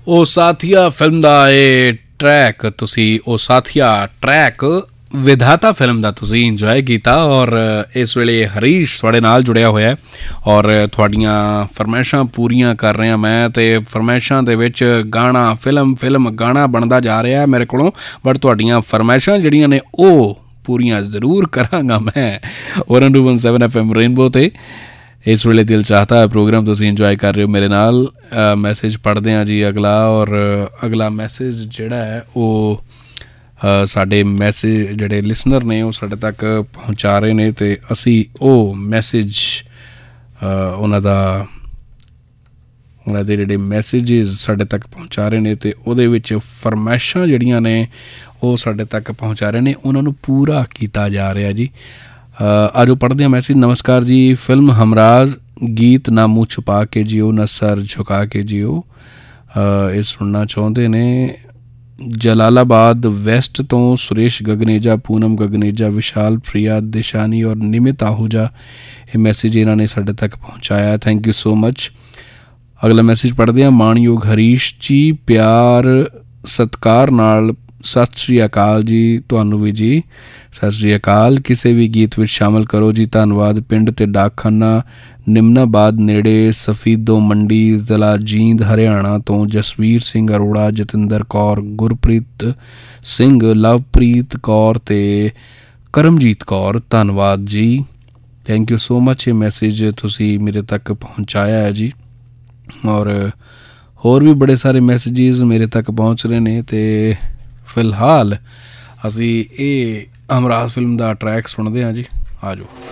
ਉਹ ਸਾਥੀਆ ਫਿਲਮ ਦਾ ਇਹ ਟਰੈਕ ਤੁਸੀਂ ਉਹ ਸਾਥੀਆ ਟਰੈਕ ਵਿਧਾਤਾ ਫਿਲਮ ਦਾ ਤੁਸੀਂ ਇੰਜੋਏ ਕੀਤਾ ਔਰ ਇਸ ਵੇਲੇ ਹਰੀਸ਼ ਤੁਹਾਡੇ ਨਾਲ ਜੁੜਿਆ ਹੋਇਆ ਔਰ ਤੁਹਾਡੀਆਂ ਫਰਮਾਇਸ਼ਾਂ ਪੂਰੀਆਂ ਕਰ ਰਿਹਾ ਮੈਂ ਅਤੇ ਫਰਮਾਇਸ਼ਾਂ ਦੇ ਵਿੱਚ ਗਾਣਾ ਫਿਲਮ ਗਾਣਾ ਬਣਦਾ ਜਾ ਰਿਹਾ ਮੇਰੇ ਕੋਲੋਂ ਬਟ ਤੁਹਾਡੀਆਂ ਫਰਮਾਇਸ਼ਾਂ ਜਿਹੜੀਆਂ ਨੇ ਉਹ ਪੂਰੀਆਂ ਜ਼ਰੂਰ ਕਰਾਂਗਾ ਮੈਂ 102.7 FM ਰੇਨਬੋ 'ਤੇ। ਇਸ ਵੇਲੇ ਦਿਲ ਚਾਹਤਾ ਹੈ ਪ੍ਰੋਗਰਾਮ ਤੁਸੀਂ ਇੰਜੋਏ ਕਰ ਰਹੇ ਹੋ ਮੇਰੇ ਨਾਲ। ਮੈਸੇਜ ਪੜ੍ਹਦੇ ਹਾਂ ਜੀ ਅਗਲਾ ਔਰ ਅਗਲਾ ਮੈਸੇਜ ਜਿਹੜਾ ਹੈ ਉਹ ਸਾਡੇ ਮੈਸੇਜ ਜਿਹੜੇ ਲਿਸਨਰ ਨੇ ਉਹ ਸਾਡੇ ਤੱਕ ਪਹੁੰਚਾ ਰਹੇ ਨੇ ਅਤੇ ਅਸੀਂ ਉਹ ਮੈਸੇਜ ਉਹਨਾਂ ਦੇ ਜਿਹੜੇ ਮੈਸੇਜਿਸ ਸਾਡੇ ਤੱਕ ਪਹੁੰਚਾ ਰਹੇ ਨੇ ਅਤੇ ਉਹਦੇ ਵਿੱਚ ਫਰਮਾਇਸ਼ਾਂ ਜਿਹੜੀਆਂ ਨੇ ਉਹ ਸਾਡੇ ਤੱਕ ਪਹੁੰਚਾ ਰਹੇ ਨੇ ਉਹਨਾਂ ਨੂੰ ਪੂਰਾ ਕੀਤਾ ਜਾ ਰਿਹਾ ਜੀ। ਆਜੋ ਪੜ੍ਹਦੇ ਹਾਂ ਮੈਸੇਜ। ਨਮਸਕਾਰ ਜੀ, ਫਿਲਮ ਹਮਰਾਜ਼ ਗੀਤ ਨਾ ਮੂੰਹ ਛੁਪਾ ਕੇ ਜੀਓ ਨਾ ਸਰ ਝੁਕਾ ਕੇ ਜੀਓ ਇਹ ਸੁਣਨਾ ਚਾਹੁੰਦੇ ਨੇ। ਜਲਾਲਾਬਾਦ ਵੈਸਟ ਤੋਂ ਸੁਰੇਸ਼ ਗਗਨੇਜਾ, ਪੂਨਮ ਗਗਨੇਜਾ, ਵਿਸ਼ਾਲ ਪ੍ਰਿਆ, ਦਿਸ਼ਾਨੀ ਔਰ ਨਿਮਿਤ ਆਹੂਜਾ ਇਹ ਮੈਸੇਜ ਇਹਨਾਂ ਨੇ ਸਾਡੇ ਤੱਕ ਪਹੁੰਚਾਇਆ। Thank you so much. ਅਗਲਾ ਮੈਸੇਜ ਪੜ੍ਹਦੇ ਹਾਂ। ਮਾਣਯੋਗ ਹਰੀਸ਼ ਜੀ, ਪਿਆਰ ਸਤਿਕਾਰ ਨਾਲ ਸਤਿ ਸ਼੍ਰੀ ਅਕਾਲ ਜੀ। ਤੁਹਾਨੂੰ ਵੀ ਜੀ ਸਤਿ ਸ਼੍ਰੀ ਅਕਾਲ। ਕਿਸੇ ਵੀ ਗੀਤ ਵਿੱਚ ਸ਼ਾਮਲ ਕਰੋ ਜੀ, ਧੰਨਵਾਦ। ਪਿੰਡ ਅਤੇ ਡਾਕਖਾਨਾ ਨਿਮਨਾਬਾਦ ਨੇੜੇ ਸਫੀਦੋ ਮੰਡੀ, ਜ਼ਿਲ੍ਹਾ ਜੀਂਦ, ਹਰਿਆਣਾ ਤੋਂ ਜਸਵੀਰ ਸਿੰਘ ਅਰੋੜਾ, ਜਤਿੰਦਰ ਕੌਰ, ਗੁਰਪ੍ਰੀਤ ਸਿੰਘ, ਲਵਪ੍ਰੀਤ ਕੌਰ ਅਤੇ ਕਰਮਜੀਤ ਕੌਰ। ਧੰਨਵਾਦ ਜੀ, ਥੈਂਕ ਯੂ ਸੋ ਮਚ। ਇਹ ਮੈਸੇਜ ਤੁਸੀਂ ਮੇਰੇ ਤੱਕ ਪਹੁੰਚਾਇਆ ਹੈ ਜੀ ਔਰ ਹੋਰ ਵੀ ਬੜੇ ਸਾਰੇ ਮੈਸੇਜਿਸ ਮੇਰੇ ਤੱਕ ਪਹੁੰਚ ਰਹੇ ਨੇ ਅਤੇ ਫਿਲਹਾਲ ਅਸੀਂ ਇਹ ਹਮਰਾਜ਼ ਫਿਲਮ ਦਾ ਟਰੈਕ ਸੁਣਦੇ ਹਾਂ ਜੀ। ਆ ਜਾਓ।